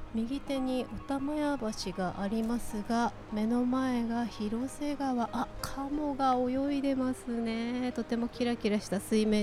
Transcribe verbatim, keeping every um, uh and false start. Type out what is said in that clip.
右手にお玉屋橋がありますが、目の前が広瀬川、あ、カモが泳いでますね。とてもキラキラした水面